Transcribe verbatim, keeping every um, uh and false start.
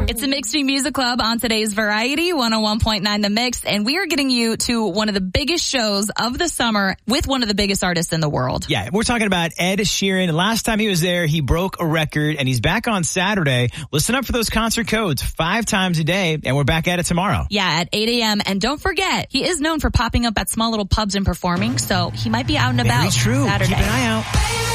It's the Mixed Music Club on today's Variety one oh one point nine The Mix, and we are getting you to one of the biggest shows of the summer with one of the biggest artists in the world. Yeah, we're talking about Ed Sheeran. Last time he was there, he broke a record, and he's back on Saturday. Listen up for those concert codes five times a day, and we're back at it tomorrow. Yeah, at eight a.m. And don't forget, he is known for popping up at small little pubs and performing, so he might be out and about Very true. Saturday. Keep an eye out.